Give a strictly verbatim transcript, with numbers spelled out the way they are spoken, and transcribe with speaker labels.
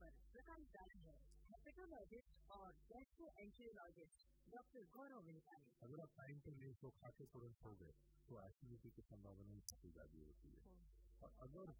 Speaker 1: पर प्रकाश डाला है हेपेटोलॉजिस्ट और गैस्ट्रोएंटेरोलॉजिस्ट डॉक्टर गौरव विनकानी।
Speaker 2: अगर आप टाइम पर मील को खाते तुरंत हो गए तो एसिडिटी की संभावना काफी ज्यादा होती है, और अगर